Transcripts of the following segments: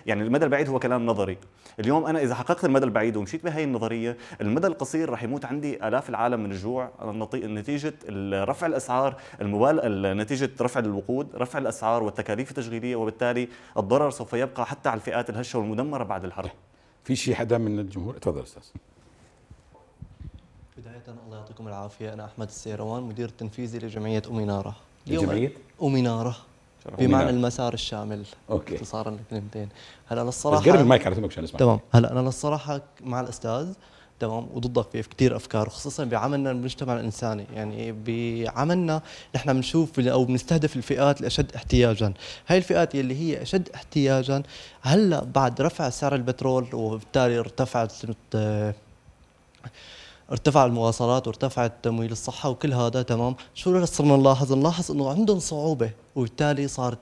يعني المدى البعيد هو كلام نظري. اليوم انا اذا حققت المدى البعيد ومشيت بهي النظريه، المدى القصير راح يموت عندي الاف العالم من الجوع نتيجه رفع الاسعار، نتيجه رفع الوقود، رفع الاسعار والتكاليف التشغيليه، وبالتالي الضرر سوف يبقى حتى على الفئات الهشه والمدمره بعد الحرب. في شيء حدا من الجمهور؟ تفضل استاذ. بداية الله يعطيكم العافية، أنا أحمد السيروان، مدير التنفيذي لجمعية أمينارة. جمعية أمينارة بمعنى المسار الشامل. اوكي، اختصارا لكلمتين. هلا أنا الصراحة بس قرب المايك على فمك عشان نسمع. تمام. هلا أنا الصراحة مع الأستاذ، تمام، وضدك في كثير أفكار، خصوصا بعملنا المجتمع الإنساني. يعني بعملنا نحن بنشوف أو بنستهدف الفئات الأشد احتياجا. هاي الفئات اللي هي أشد احتياجا هلا بعد رفع سعر البترول، وبالتالي ارتفع المواصلات وارتفع تمويل الصحة وكل هذا، تمام. شو اللي صرنا نلاحظ انه عندهم صعوبة، وبالتالي صارت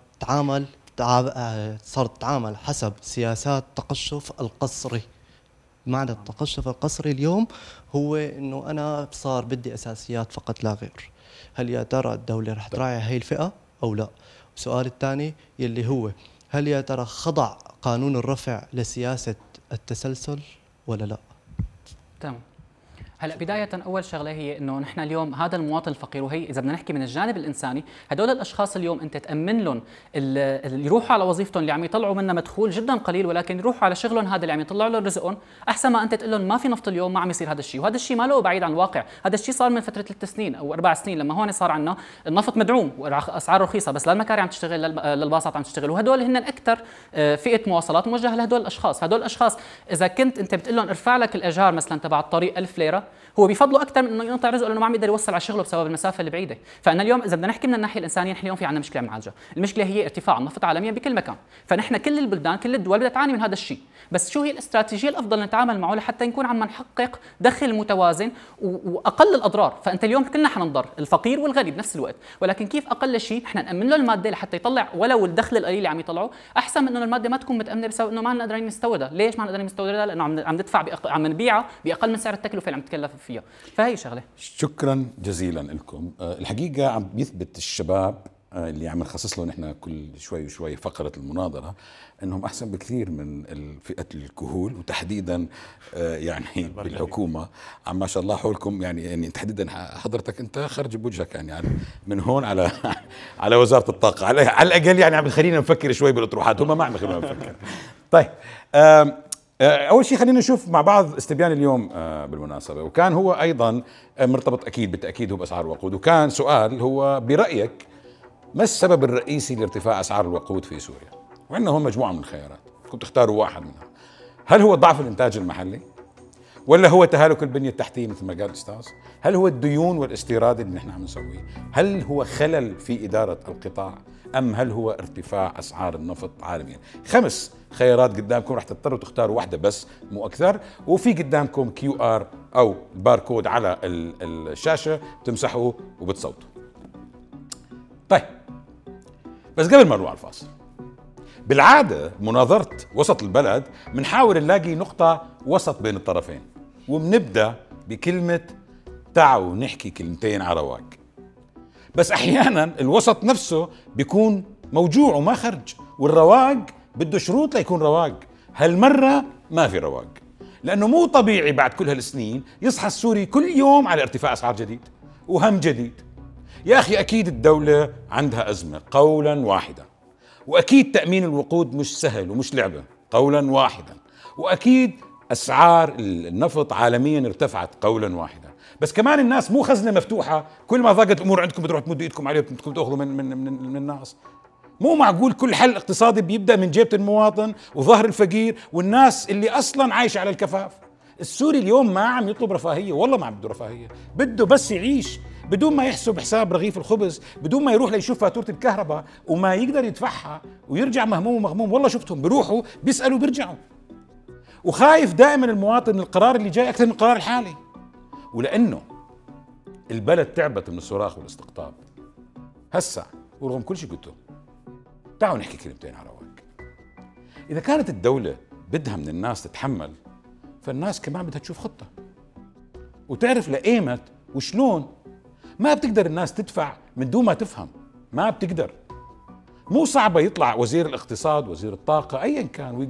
تتعامل حسب سياسات التقشف القسري. معنى التقشف القسري اليوم هو انه انا صار بدي اساسيات فقط لا غير. هل يا ترى الدولة رح تراعي هاي الفئة او لا؟ السؤال الثاني يلي هو، هل يا ترى خضع قانون الرفع لسياسة التسلسل ولا لا؟ تمام. هلا بداية أول شغلة هي إنه نحن اليوم هذا المواطن الفقير، وهي إذا بدنا نحكي من الجانب الإنساني، هدول الأشخاص اليوم أنت تأمن لهم اللي يروحوا على وظيفتهم اللي عم يطلعوا منها مدخول جدا قليل، ولكن يروحوا على شغلهم هذا اللي عم يطلعوا لهم رزقهم، أحسن ما أنت تقول لهم ما في نفط اليوم، ما عم يصير هذا الشيء. وهذا الشيء ما له بعيد عن الواقع، هذا الشيء صار من فترة 3 سنين أو 4 سنين، لما هون صار عندنا النفط مدعوم وأسعاره رخيصة، بس لا المكاري عم تشتغل للباصات عم تشتغل، وهدول هن أكثر فئة مواصلات موجهة لهدول الأشخاص. هدول الأشخاص إذا كنت أنت بتقول لهم ارفع لك الإيجار مثلا تبع الطريق 1000 ليرة، هو بيفضلوا اكثر من انه ينقطع رزقه لانه ما عم يقدر يوصل على شغله بسبب المسافه البعيده. فانا اليوم اذا بدنا نحكي من الناحيه الانسانيه، نحن اليوم في عندنا مشكله معالجه، المشكله هي ارتفاع النفط عالميا بكل مكان، فنحن كل البلدان كل الدول بدها تعاني من هذا الشيء. بس شو هي الاستراتيجيه الافضل نتعامل معه لحتى نكون عم نحقق دخل متوازن واقل الاضرار؟ فانت اليوم كلنا حننضر، الفقير والغني بنفس الوقت، ولكن كيف اقل شيء نحن نامن له الماده لحتى يطلع ولو الدخل القليل اللي عم يطلعه، احسن من انه الماده ما تكون متامنه بسبب انه ما قادرين نستوردها. ليش ما قادرين نستوردها؟ لانه عم ندفع عم نبيعها باقل من سعر التكلفه اللي عم تكلف فيها. فهي شغله. شكرا جزيلا لكم. الحقيقه عم يثبت الشباب اللي عم نخصص له نحن كل شوي وشوي فقره المناظره انهم احسن بكثير من فئه الكهول، وتحديدا يعني بالحكومه عم ما شاء الله حولكم. يعني تحديدا حضرتك انت خرج بوجهك يعني من هون على على وزاره الطاقه، على الاقل يعني عم تخلينا نفكر شوي بالاطروحات، هم ما عم يخلونا نفكر. طيب أول شيء خلينا نشوف مع بعض استبيان اليوم بالمناسبة، وكان هو أيضا مرتبط أكيد بالتأكيد هو بأسعار الوقود، وكان سؤال هو برأيك ما السبب الرئيسي لارتفاع أسعار الوقود في سوريا؟ وعندنا هون مجموعة من الخيارات، بدكم تختاروا واحد منها. هل هو ضعف الإنتاج المحلي؟ ولا هو تهالك البنية التحتية مثل ما قال الأستاذ؟ هل هو الديون والاستيراد اللي نحن عم نسويه؟ هل هو خلل في إدارة القطاع؟ أم هل هو ارتفاع أسعار النفط عالميا؟ 5 خيارات قدامكم، رح تضطروا تختاروا واحدة بس مو أكثر، وفي قدامكم QR أو باركود على الشاشة بتمسحوه وبتصوتوا. طيب بس قبل ما نروح على الفاصل، بالعادة مناظرة وسط البلد بنحاول نلاقي نقطة وسط بين الطرفين، وبنبدأ بكلمة تعالوا نحكي كلمتين على رواق. بس أحيانا الوسط نفسه بيكون موجوع وما خرج، والرواق بده شروط ليكون رواق. هالمرة ما في رواق، لأنه مو طبيعي بعد كل هالسنين يصحى السوري كل يوم على ارتفاع أسعار جديد وهم جديد. يا أخي أكيد الدولة عندها أزمة قولا واحدا، وأكيد تأمين الوقود مش سهل ومش لعبة قولا واحدا، وأكيد أسعار النفط عالميا ارتفعت قولا واحدا. بس كمان الناس مو خزنة مفتوحة، كل ما ضاقت الأمور عندكم بتروحوا تمدوا إيدكم عليه وبدكم تأخذوا من الناس. مو معقول كل حل اقتصادي بيبدأ من جيبة المواطن وظهر الفقير والناس اللي أصلا عايشة على الكفاف. السوري اليوم ما عم يطلب رفاهية، والله ما عم بده رفاهية، بده بس يعيش بدون ما يحسب حساب رغيف الخبز، بدون ما يروح ليشوف فاتورة الكهرباء وما يقدر يدفعها ويرجع مهموم ومغموم. والله شفتهم بيروحوا بيسألوا بيرجعوا، وخايف دائما المواطن من القرار اللي جاي أكثر من القرار الحالي. ولأنه البلد تعبت من الصراخ والاستقطاب هسا، ورغم كل شيء قلته تعالوا نحكي كلمتين على رواق. إذا كانت الدولة بدها من الناس تتحمل، فالناس كمان بدها تشوف خطة وتعرف لقيمة وشلون. ما بتقدر الناس تدفع من دون ما تفهم، ما بتقدر. مو صعبة يطلع وزير الاقتصاد وزير الطاقة أيا كان